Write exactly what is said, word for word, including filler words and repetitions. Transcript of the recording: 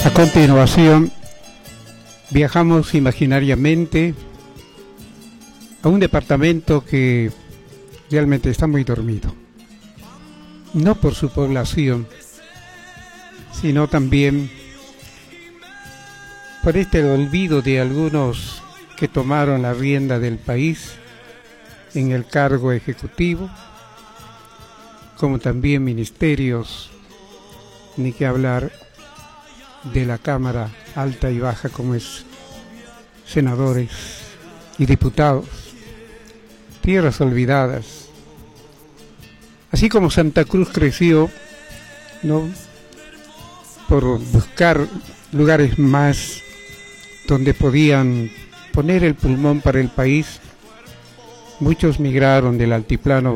A continuación, viajamos imaginariamente a un departamento que realmente está muy dormido. No por su población, sino también por este olvido de algunos que tomaron la rienda del país en el cargo ejecutivo, como también ministerios, ni que hablar de la Cámara alta y baja, como es senadores y diputados, tierras olvidadas. Así como Santa Cruz creció, ¿no?, por buscar lugares más donde podían poner el pulmón para el país, muchos migraron del altiplano